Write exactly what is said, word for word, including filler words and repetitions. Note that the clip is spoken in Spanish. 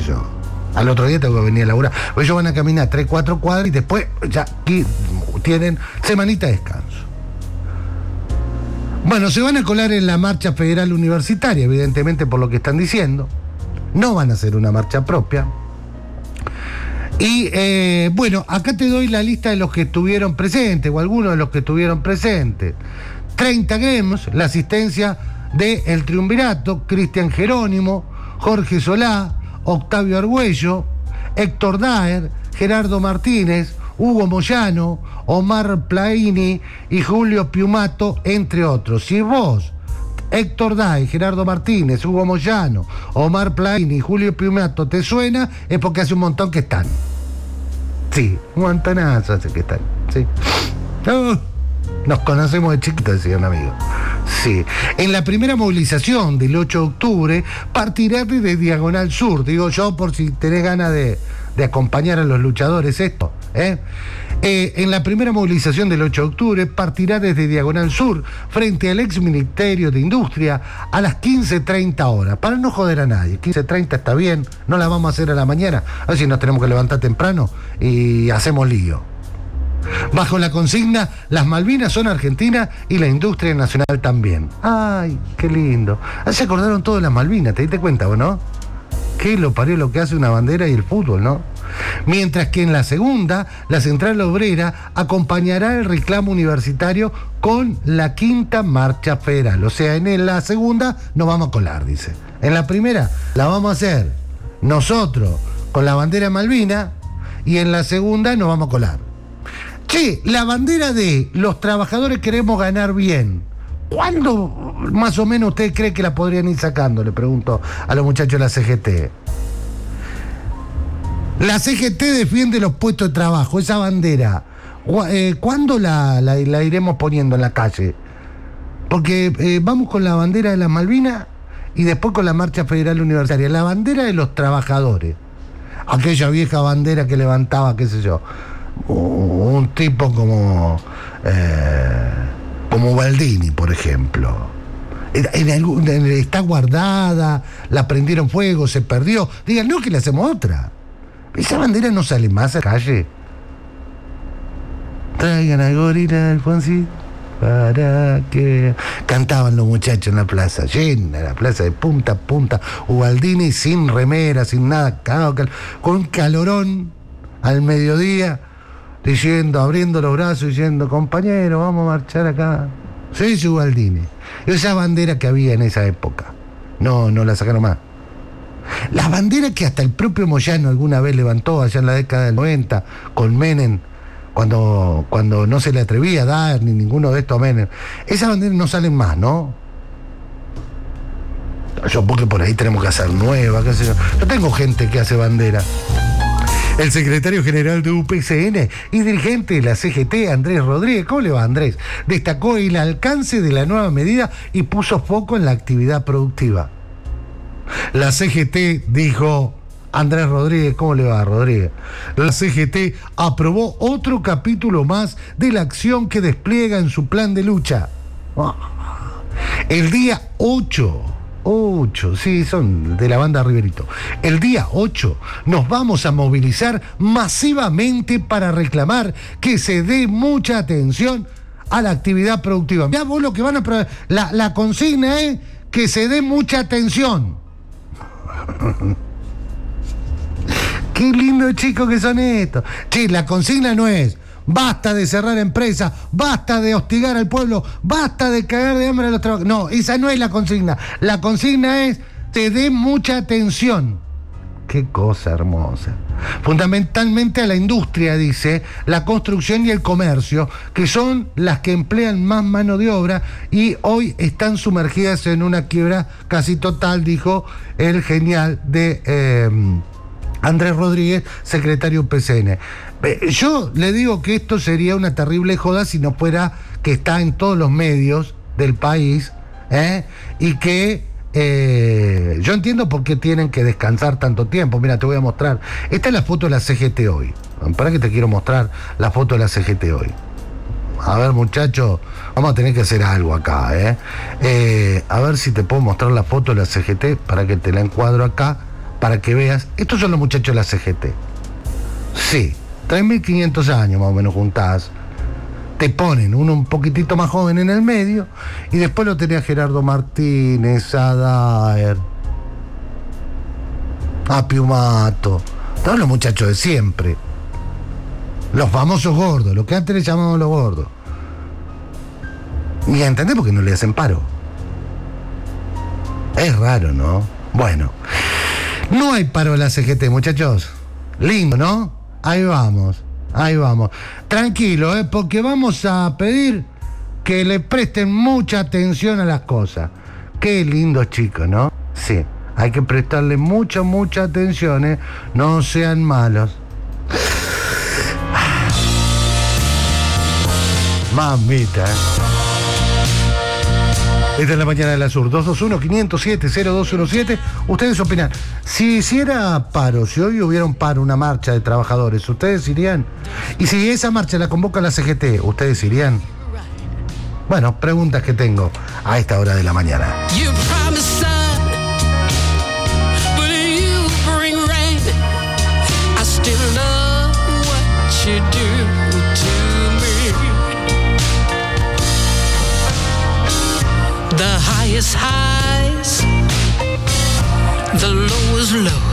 yo. Al otro día tengo que venir a laburar. Pues ellos van a caminar tres, cuatro cuadras y después ya aquí tienen semanita de descanso. Bueno, se van a colar en la marcha federal universitaria, evidentemente por lo que están diciendo. No van a hacer una marcha propia. Y eh, bueno, acá te doy la lista de los que estuvieron presentes, o algunos de los que estuvieron presentes. treinta gremios, la asistencia de El Triunvirato, Cristian Jerónimo, Jorge Solá, Octavio Argüello, Héctor Daer, Gerardo Martínez, Hugo Moyano, Omar Plaini y Julio Piumato, entre otros. Si vos, Héctor Daer, Gerardo Martínez, Hugo Moyano, Omar Plaini y Julio Piumato te suena, es porque hace un montón que están. Sí, un montonazo hace que están. Sí. Oh, nos conocemos de chiquitos, decía un amigo. Sí. En la primera movilización del ocho de octubre partirá desde Diagonal Sur, digo yo por si tenés ganas de, de acompañar a los luchadores esto. ¿eh? Eh, en la primera movilización del ocho de octubre partirá desde Diagonal Sur frente al ex Ministerio de Industria a las quince treinta horas, para no joder a nadie. quince treinta está bien, no la vamos a hacer a la mañana, a ver si nos tenemos que levantar temprano y hacemos lío. Bajo la consigna, las Malvinas son Argentina y la industria nacional también. Ay, qué lindo. Ah, se acordaron todos de las Malvinas, ¿te diste cuenta o no? Qué lo parió lo que hace una bandera y el fútbol, ¿no? Mientras que en la segunda, la Central Obrera acompañará el reclamo universitario con la quinta marcha federal. O sea, en la segunda nos vamos a colar, dice. En la primera la vamos a hacer nosotros con la bandera Malvina y en la segunda nos vamos a colar. Che, la bandera de los trabajadores queremos ganar bien. ¿Cuándo más o menos usted cree que la podrían ir sacando? Le pregunto a los muchachos de la C G T. La C G T defiende los puestos de trabajo, esa bandera. Eh, ¿Cuándo la, la, la iremos poniendo en la calle? Porque eh, vamos con la bandera de las Malvinas y después con la marcha federal universitaria. La bandera de los trabajadores. Aquella vieja bandera que levantaba, qué sé yo, un tipo como eh, como Baldini, por ejemplo. En algún, en, está guardada, la prendieron fuego, se perdió. Digan, no, que le hacemos otra. Esa bandera no sale más a la calle. Traigan a Gorila Alfonsín para que... Cantaban los muchachos en la plaza, llena la plaza de punta a punta. Ubaldini sin remera, sin nada, con un calorón al mediodía, diciendo, abriendo los brazos, diciendo, compañero, vamos a marchar acá. Sí, Ubaldini. Esa bandera que había en esa época, no, no la sacaron más. La bandera que hasta el propio Moyano alguna vez levantó allá en la década del noventa con Menem, cuando, cuando no se le atrevía a dar ni ninguno de estos a Menem. Esas banderas no salen más, ¿no? Yo porque por ahí tenemos que hacer nuevas, qué sé yo. Yo tengo gente que hace bandera. El secretario general de U P C N y dirigente de la C G T, Andrés Rodríguez, ¿cómo le va, Andrés? Destacó el alcance de la nueva medida y puso foco en la actividad productiva. La C G T, dijo Andrés Rodríguez, ¿cómo le va, Rodríguez? La C G T aprobó otro capítulo más de la acción que despliega en su plan de lucha. El día ocho, ocho, sí, son de la banda Riverito. El día ocho nos vamos a movilizar masivamente para reclamar que se dé mucha atención a la actividad productiva. Mirá vos lo que van a... La, la consigna es que se dé mucha atención. Qué lindo chicos que son estos. Che, la consigna no es basta de cerrar empresas, basta de hostigar al pueblo, basta de cagar de hambre a los trabajadores. No, esa no es la consigna. La consigna es te dé mucha atención. Qué cosa hermosa. Fundamentalmente a la industria, dice, la construcción y el comercio, que son las que emplean más mano de obra y hoy están sumergidas en una quiebra casi total, dijo el genial de eh, Andrés Rodríguez, secretario P C N. Eh, yo le digo que esto sería una terrible joda si no fuera que está en todos los medios del país, ¿eh? y que Eh, yo entiendo por qué tienen que descansar tanto tiempo. Mira, te voy a mostrar. Esta es la foto de la C G T hoy. Para que te quiero mostrar la foto de la C G T hoy. A ver, muchachos, vamos a tener que hacer algo acá, ¿eh? Eh, a ver si te puedo mostrar la foto de la C G T para que te la encuadro acá, para que veas. Estos son los muchachos de la C G T. Sí, tres mil quinientos años más o menos juntadas. Te ponen uno un poquitito más joven en el medio y después lo tenía Gerardo Martínez, a Daer, a Piumato, todos los muchachos de siempre. Los famosos gordos, lo que antes les llamábamos los gordos. Y entendés por qué no le hacen paro. Es raro, ¿no? Bueno, no hay paro en la C G T, muchachos. Lindo, ¿no? Ahí vamos, ahí vamos. Tranquilo, ¿eh? Porque vamos a pedir que le presten mucha atención a las cosas. Qué lindo chico, ¿no? Sí, hay que prestarle mucha, mucha atención, ¿eh? No sean malos. Mamita, ¿eh? Esta es la mañana de la Sur, dos dos uno, cinco cero siete, cero dos uno siete. Ustedes opinan, si hiciera paro, si hoy hubiera un paro, una marcha de trabajadores, ¿ustedes irían? Y si esa marcha la convoca la C G T, ¿ustedes irían? Bueno, preguntas que tengo a esta hora de la mañana. The highest highs, the lowest lows.